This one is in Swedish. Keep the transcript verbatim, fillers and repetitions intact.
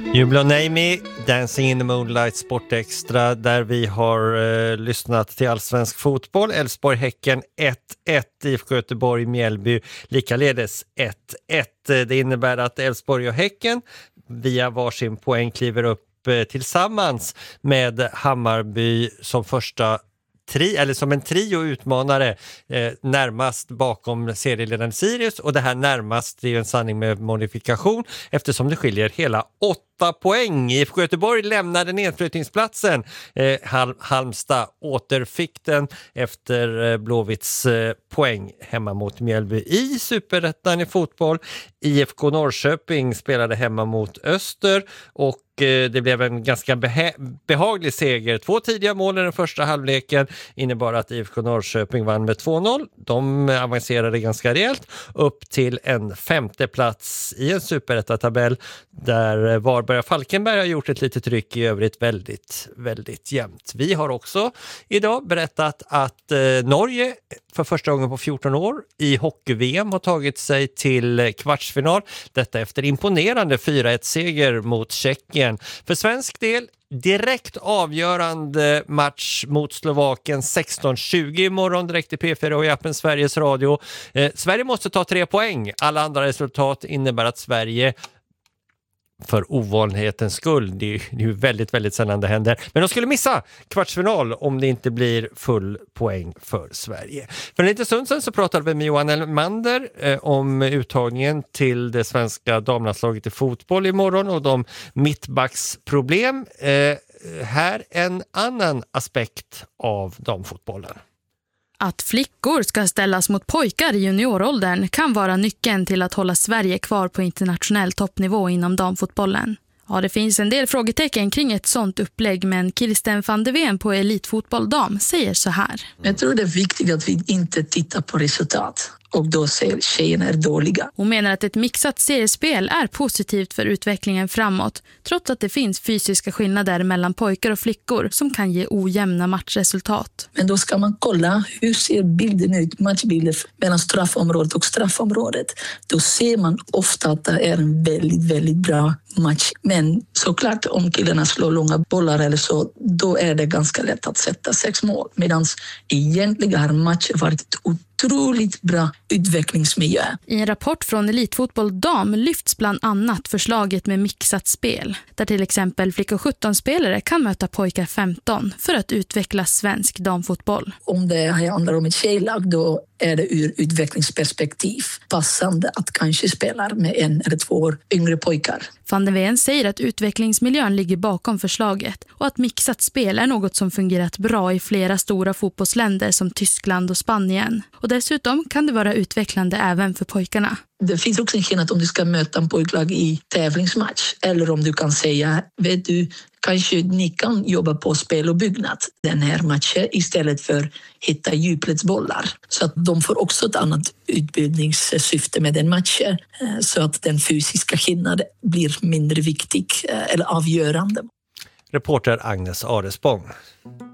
You Blow Name Me, Dancing in the Moonlight, Sport Extra, där vi har eh, lyssnat till allsvensk fotboll. Elfsborg-Häcken ett ett, I F K Göteborg-Mjällby likaledes ett ett. Det innebär att Elfsborg och Häcken via varsin poäng kliver upp eh, tillsammans med Hammarby som första Tri, eller som en trio utmanare eh, närmast bakom serieledaren Sirius, och det här närmast är ju en sanning med modifikation eftersom det skiljer hela åtta poäng. I F K Göteborg lämnade nedflyttningsplatsen. Eh, Hal- Halmstad återfick den efter eh, Blåvitts eh, poäng hemma mot Mjällby. I Superettan i fotboll, I F K Norrköping spelade hemma mot Öster och det blev en ganska beha- behaglig seger. Två tidiga mål i den första halvleken innebar att I F K Norrköping vann med två noll. De avancerade ganska rejält upp till en femte plats i en superettatabell där Varberg och Falkenberg har gjort ett litet tryck, i övrigt väldigt, väldigt jämnt. Vi har också idag berättat att eh, Norge för första gången på fjorton år i hockey-V M har tagit sig till kvartsfinal. Detta efter imponerande fyra ett-seger mot Tjeckien. För svensk del direkt avgörande match mot Slovakien sexton tjugo imorgon direkt i P fyra och i appen Sveriges Radio. Eh, Sverige måste ta tre poäng. Alla andra resultat innebär att Sverige, för ovanlighetens skull, det är ju väldigt, väldigt sällan det händer, men de skulle missa kvartsfinal om det inte blir full poäng för Sverige. För en liten stund sedan så pratade vi med Johan Elmander eh, om uttagningen till det svenska damlandslaget i fotboll imorgon och de mittbacksproblem. Eh, här en annan aspekt av damfotbollen. Att flickor ska ställas mot pojkar i junioråldern kan vara nyckeln till att hålla Sverige kvar på internationell toppnivå inom damfotbollen. Ja, det finns en del frågetecken kring ett sånt upplägg, men Kirsten van de Ven på Elitfotboll Dam säger så här. Jag tror det är viktigt att vi inte tittar på resultat och då ser tjejerna är dåliga. Hon menar att ett mixat seriespel är positivt för utvecklingen framåt, trots att det finns fysiska skillnader mellan pojkar och flickor som kan ge ojämna matchresultat. Men då ska man kolla hur ser bilden ut, matchbilder mellan straffområdet och straffområdet. Då ser man ofta att det är en väldigt, väldigt bra match. Men såklart om killarna slår långa bollar eller så, då är det ganska lätt att sätta sex mål. Medan egentligen har matchen varit ett otroligt bra utvecklingsmiljö. I en rapport från Elitfotboll Dam lyfts bland annat förslaget med mixat spel, där till exempel flickor sjutton-spelare kan möta pojkar femton för att utveckla svensk damfotboll. Om det handlar om ett tjejlag, då är det ur utvecklingsperspektiv passande att kanske spela med en eller två år yngre pojkar. Van de Ven säger att utvecklingsmiljön ligger bakom förslaget och att mixat spel är något som fungerat bra i flera stora fotbollsländer som Tyskland och Spanien. Och dessutom kan det vara utvecklande även för pojkarna. Det finns också en skillnad om du ska möta en pojklag i tävlingsmatch eller om du kan säga, vet du, kanske ni kan jobba på spel och byggnad den här matchen istället för hitta djupledsbollar. Så att de får också ett annat utbildningssyfte med den matchen så att den fysiska skillnaden blir mindre viktig eller avgörande. Reporter Agnes Arespång.